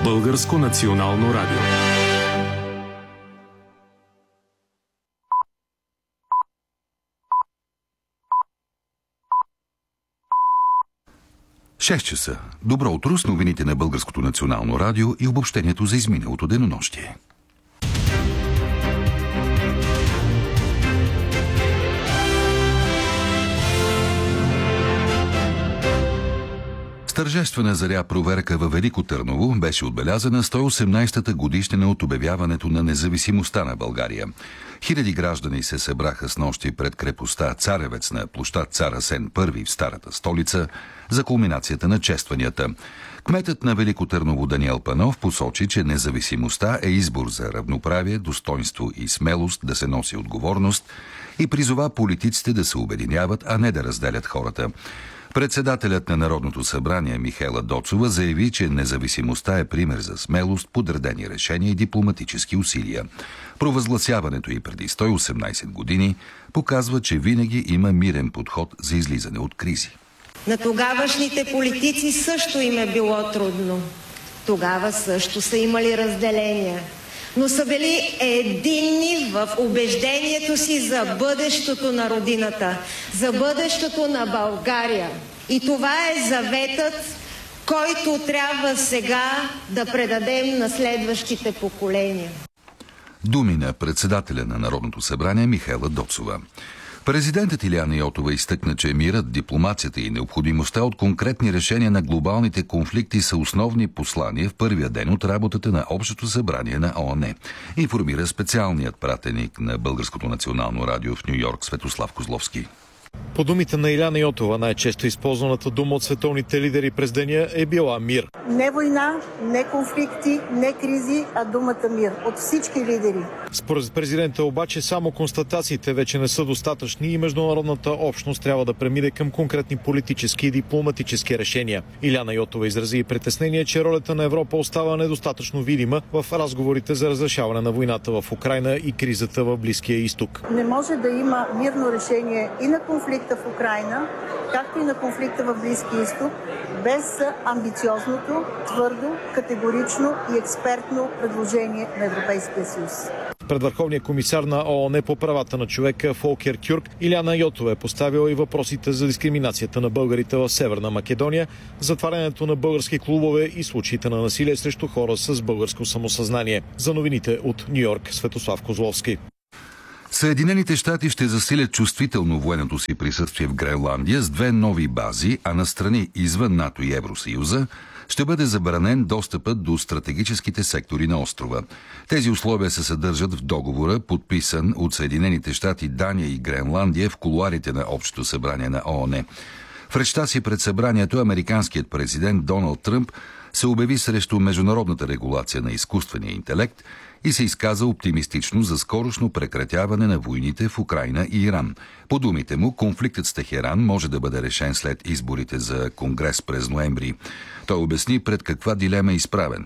Българско национално радио. Шест часа. Добро утро с новините на Българското национално радио и обобщението за изминалото денонощие. С тържествена заря проверка във Велико Търново беше отбелязана 118-та годишнина от обявяването на независимостта на България. Хиляди граждани се събраха снощи пред крепостта Царевец на площад Цар Асен I в старата столица за кулминацията на честванията. Кметът на Велико Търново Даниел Панов посочи, че независимостта е избор за равноправие, достоинство и смелост да се носи отговорност и призова политиците да се обединяват, а не да разделят хората. Председателят на Народното събрание Михаела Доцова заяви, че независимостта е пример за смелост, подредени решения и дипломатически усилия. Провъзгласяването й преди 118 години показва, че винаги има мирен подход за излизане от кризи. На тогавашните политици също им е било трудно. Тогава също са имали разделения, но са били единни в убеждението си за бъдещето на родината, за бъдещето на България. И това е заветът, който трябва сега да предадем на следващите поколения. Думи на председателя на Народното събрание Михаела Доцова. Президентът Илияна Йотова изтъкна, че мирът, дипломацията и необходимостта от конкретни решения на глобалните конфликти са основни послания в първия ден от работата на Общото събрание на ООН. Информира специалният пратеник на Българското национално радио в Ню-Йорк Светослав Козловски. По думите на Илияна Йотова, най-често използваната дума от световните лидери през деня е била мир. Не война, не конфликти, не кризи, а думата мир. От всички лидери. Според президента обаче само констатациите вече не са достатъчни и международната общност трябва да премине към конкретни политически и дипломатически решения. Илияна Йотова изрази и притеснение, че ролята на Европа остава недостатъчно видима в разговорите за разрешаване на войната в Украйна и кризата в Близкия изток. Не може да има мирно решение и на конфликта в Украйна, както и на конфликта в Близкия изток, без амбициозното, твърдо, категорично и експертно предложение на Европейския съюз. Пред Върховния комисар на ООН по правата на човека Фолкер Тюрк Илияна Йотова е поставила и въпросите за дискриминацията на българите в Северна Македония, затварянето на български клубове и случаите на насилие срещу хора с българско самосъзнание. За новините от Ню-Йорк Светослав Козловски. Съединените щати ще засилят чувствително военното си присъствие в Гренландия с 2 нови бази, а на страни извън НАТО и Евросъюза ще бъде забранен достъпът до стратегическите сектори на острова. Тези условия се съдържат в договора, подписан от Съединените щати, Дания и Гренландия в кулоарите на Общото събрание на ООН. В речта си пред събранието американският президент Доналд Тръмп се обяви срещу международната регулация на изкуствения интелект и се изказа оптимистично за скорошно прекратяване на войните в Украйна и Иран. По думите му, конфликтът с Техеран може да бъде решен след изборите за Конгрес през ноември. Той обясни пред каква дилема е изправен.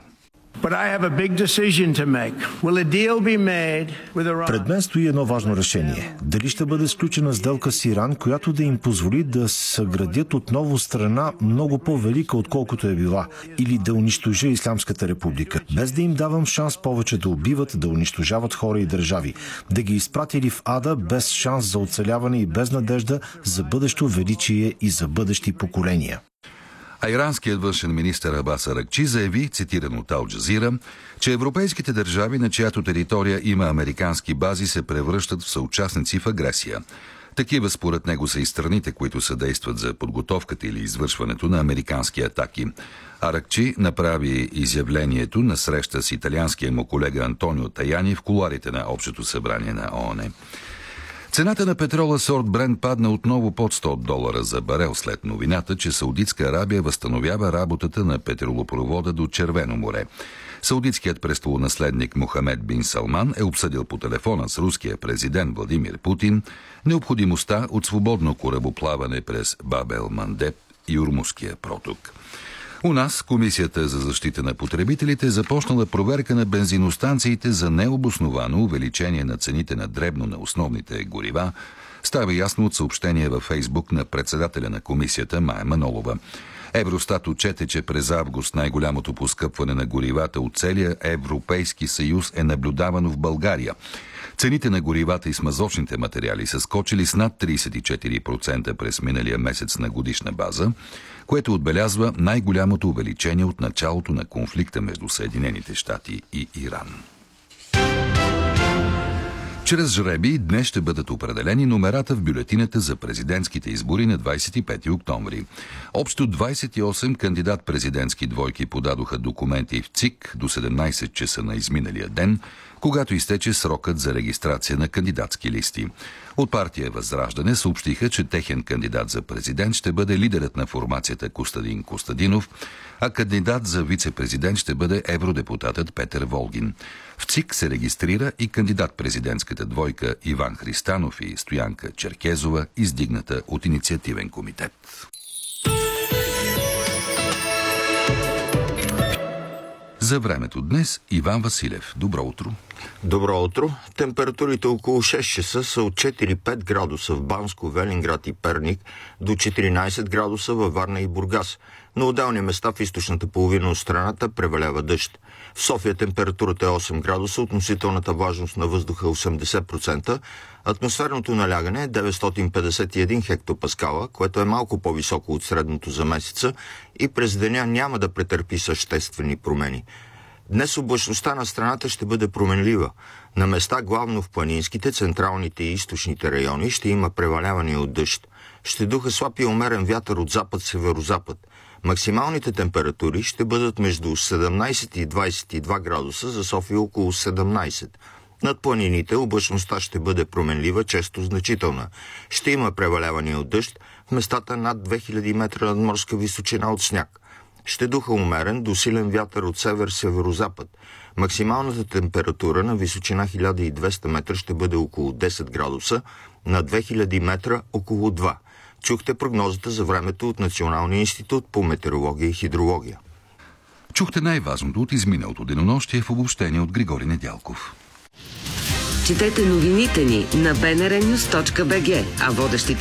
Пред мен стои едно важно решение. Дали ще бъде сключена сделка с Иран, която да им позволи да съградят отново страна много по-велика, отколкото е била, или да унищожа Ислямската република, без да им давам шанс повече да убиват, да унищожават хора и държави, да ги изпратили в ада без шанс за оцеляване и без надежда за бъдещо величие и за бъдещи поколения. А иранският външен министър Абас Аракчи заяви, цитиран от Ал Джазира, че европейските държави, на чиято територия има американски бази, се превръщат в съучастници в агресия. Такива според него са и страните, които съдействат за подготовката или извършването на американски атаки. Аракчи направи изявлението на среща с италианския му колега Антонио Таяни в кулоарите на Общото събрание на ООН. Цената на петрола сорт Брент падна отново под $100 за барел след новината, че Саудитска Арабия възстановява работата на петролопровода до Червено море. Саудитският престолонаследник Мохамед бин Салман е обсъдил по телефона с руския президент Владимир Путин необходимостта от свободно корабоплаване през Баб-ел-Мандеб и Ормузския проток. У нас Комисията за защита на потребителите е започнала проверка на бензиностанциите за необосновано увеличение на цените на дребно на основните горива. Става ясно от съобщение във Фейсбук на председателя на комисията Мая Манолова. Евростат отчете, че през август най-голямото поскъпване на горивата от целия Европейски съюз е наблюдавано в България. Цените на горивата и смазочните материали са скочили с над 34% през миналия месец на годишна база, което отбелязва най-голямото увеличение от началото на конфликта между Съединените щати и Иран. Чрез жребий днес ще бъдат определени номерата в бюлетината за президентските избори на 25 октомври. Общо 28 кандидат-президентски двойки подадоха документи в ЦИК до 17 часа на изминалия ден, когато изтече срокът за регистрация на кандидатски листи. От партия Възраждане съобщиха, че техен кандидат за президент ще бъде лидерът на формацията Костадин Костадинов, а кандидат за вице-президент ще бъде евродепутатът Петър Волгин. В ЦИК се регистрира и кандидат-президентската двойка Иван Христанов и Стоянка Черкезова, издигната от инициативен комитет. За времето днес Иван Василев. Добро утро. Добро утро. Температурите около 6 часа са от 4-5 градуса в Банско, Велинград и Перник до 14 градуса във Варна и Бургас. На отделни места в източната половина от страната превалява дъжд. В София температурата е 8 градуса, относителната влажност на въздуха е 80%, атмосферното налягане е 951 хектопаскала, което е малко по-високо от средното за месеца и през деня няма да претърпи съществени промени. Днес облачността на страната ще бъде променлива. На места, главно в планинските, централните и източните райони, ще има преваляване от дъжд. Ще духа слаб и умерен вятър от запад-северозапад. Максималните температури ще бъдат между 17 и 22 градуса, за София около 17. Над планините облачността ще бъде променлива, често значителна. Ще има преваляване от дъжд в местата над 2000 метра надморска височина от сняг. Ще духа умерен до силен вятър от север-северозапад. Максималната температура на височина 1200 метра ще бъде около 10 градуса, на 2000 метра около 2. Чухте прогнозата за времето от Националния институт по метеорология и хидрология. Чухте най-важното от изминалото денонощие в обобщение от Григорий Недялков. Четете новините ни на bnrnews.bg, а водещите